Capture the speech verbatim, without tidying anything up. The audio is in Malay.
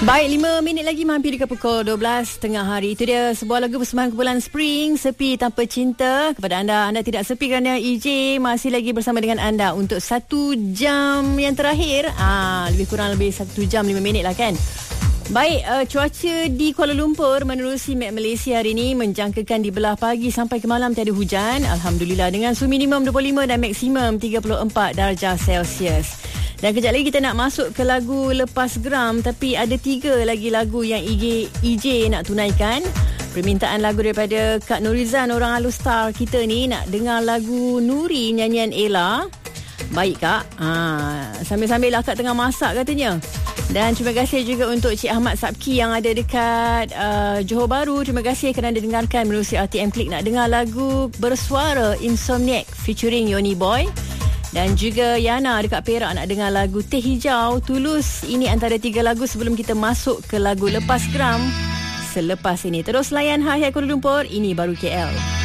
Baik, lima minit lagi mampir dekat pukul dua belas tengah hari. Itu dia sebuah lagu persembahan kumpulan Spring, Sepi Tanpa Cinta. Kepada anda, anda tidak sepi kerana E J masih lagi bersama dengan anda untuk satu jam yang terakhir. Ah, lebih kurang lebih satu jam lima minit lah kan. Baik, uh, cuaca di Kuala Lumpur menerusi Met Malaysia hari ini menjangkakan di belah pagi sampai ke malam tiada hujan. Alhamdulillah, dengan suhu minimum dua puluh lima dan maksimum tiga puluh empat darjah Celsius. Dan kejap lagi kita nak masuk ke lagu Lepas Geram, tapi ada tiga lagi lagu yang E J nak tunaikan. Permintaan lagu daripada Kak Nurizan, orang halus star kita ni, nak dengar lagu Nuri nyanyian Ella. Baik Kak, ha, sambil-sambil lah Kak tengah masak katanya. Dan terima kasih juga untuk Cik Ahmad Sabki yang ada dekat uh, Johor Bahru. Terima kasih kerana dengarkan melalui R T M Klik. Nak dengar lagu Bersuara Insomniac featuring Yoni Boy. Dan juga Yana dekat Perak nak dengar lagu Teh Hijau Tulus. Ini antara tiga lagu sebelum kita masuk ke lagu Lepas Geram selepas ini. Terus layan Hai Hai Kuala Lumpur, ini baru K L.